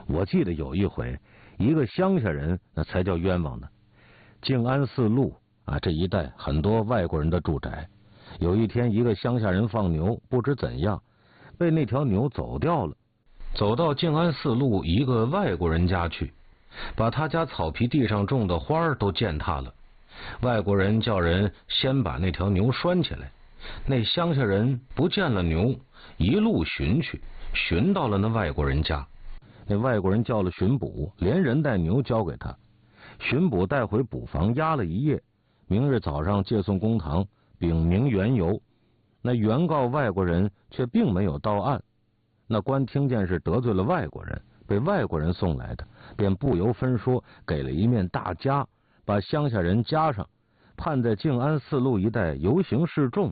我记得有一回，一个乡下人那才叫冤枉呢。静安寺路这一带很多外国人的住宅。有一天，一个乡下人放牛，不知怎样被那条牛走掉了，走到静安寺路一个外国人家去，把他家草皮地上种的花都践踏了。外国人叫人先把那条牛拴起来，那乡下人不见了牛，一路寻去，寻到了那外国人家。那外国人叫了巡捕，连人带牛交给他，巡捕带回捕房押了一夜，明日早上借送公堂，禀明缘由。那原告外国人却并没有到案，那官听见是得罪了外国人，被外国人送来的，便不由分说给了一面大枷，把乡下人加上，判在静安寺路一带游行示众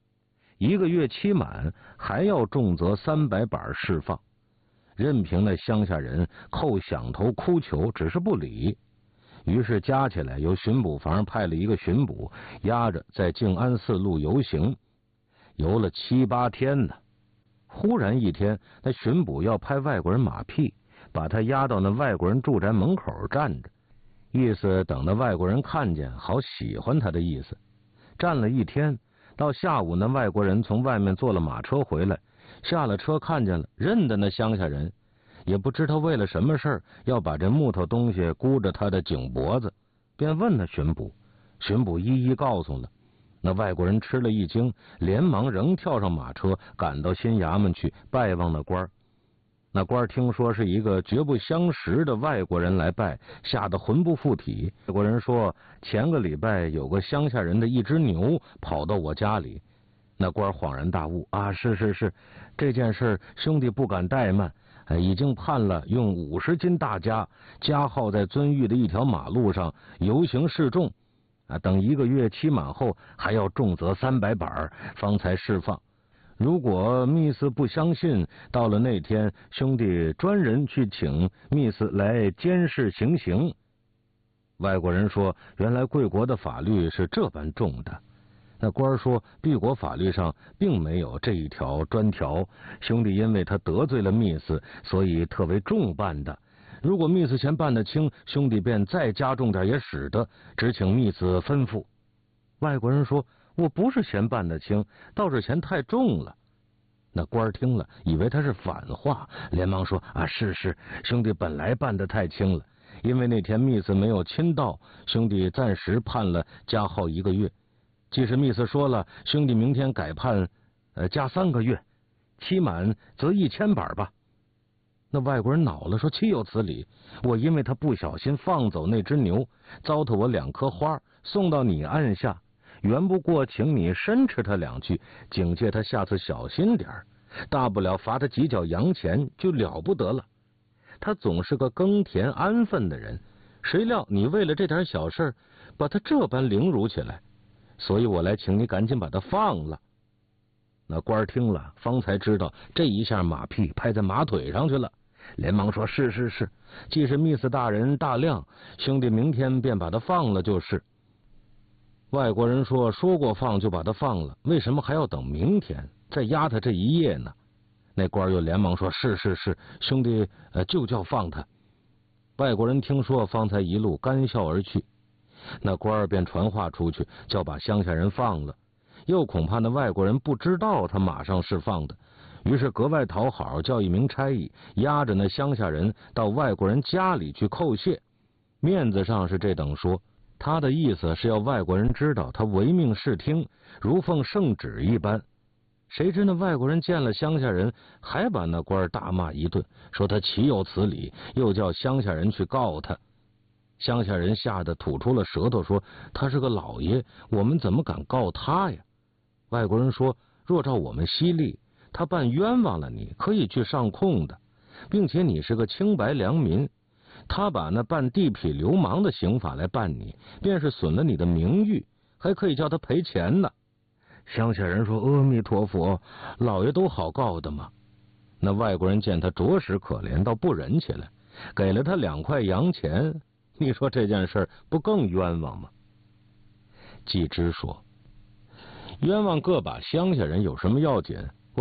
，1个月期满，还要重责300板释放。任凭那乡下人叩响头哭求，只是不理。于是加起来，由巡捕房派了一个巡捕，押着在静安寺路游行，游了7、8天呢。忽然一天，那巡捕要拍外国人马屁，把他押到那外国人住宅门口站着，意思等那外国人看见，好喜欢他的意思。站了一天，到下午，那外国人从外面坐了马车回来，下了车看见了，认得那乡下人，也不知他为了什么事要把这木头东西箍着他的颈脖子，便问那巡捕，巡捕一一告诉了。那外国人吃了一惊，连忙仍跳上马车，赶到新衙门去拜望那官。那官听说是一个绝不相识的外国人来拜，吓得魂不附体。外国人说，前个礼拜有个乡下人的一只牛跑到我家里。那官恍然大悟，是，这件事兄弟不敢怠慢，已经判了用50斤大枷，加号在遵义的一条马路上游行示众，等1个月期满后，还要重责300板，方才释放。如果密司不相信，到了那天，兄弟专人去请密司来监视行刑。外国人说，原来贵国的法律是这般重的。那官说，敝国法律上并没有这一条专条，兄弟因为他得罪了密司，所以特为重办的。如果密司嫌办得轻，兄弟便再加重点也使得，只请密司吩咐。外国人说，我不是嫌办得轻，倒是嫌太重了。那官听了，以为他是反话，连忙说，是，兄弟本来办得太轻了，因为那天密司没有亲到，兄弟暂时判了加号1个月。即使密司说了，兄弟明天改判加3个月，期满则1000板吧。那外国人恼了，说，岂有此理，我因为他不小心放走那只牛，糟蹋我2颗花送到你案下，原不过请你申斥他2句，警戒他下次小心点，大不了罚他几角洋钱就了不得了。他总是个耕田安分的人，谁料你为了这点小事把他这般凌辱起来，所以我来请你赶紧把他放了。那官听了，方才知道这一下马屁拍在马腿上去了，连忙说，是，既是密司大人大量，兄弟明天便把他放了就是。外国人说，说过放就把他放了，为什么还要等明天再押他这一夜呢？那官又连忙说，是，兄弟就叫放他。外国人听说，方才一路干笑而去。那官便传话出去，叫把乡下人放了，又恐怕那外国人不知道他马上释放的，于是格外讨好，叫一名差役押着那乡下人到外国人家里去叩谢。面子上是这等说，他的意思是要外国人知道他唯命是听，如奉圣旨一般。谁知那外国人见了乡下人，还把那官大骂一顿，说他岂有此理，又叫乡下人去告他。乡下人吓得吐出了舌头，说，他是个老爷，我们怎么敢告他呀？外国人说，若照我们犀利，他办冤枉了你，可以去上控的，并且你是个清白良民，他把那办地痞流氓的刑法来办你，便是损了你的名誉，还可以叫他赔钱呢。乡下人说，阿弥陀佛，老爷都好告的嘛。那外国人见他着实可怜，倒不忍起来，给了他2块洋钱。你说这件事不更冤枉吗？季之说，冤枉个把乡下人有什么要紧？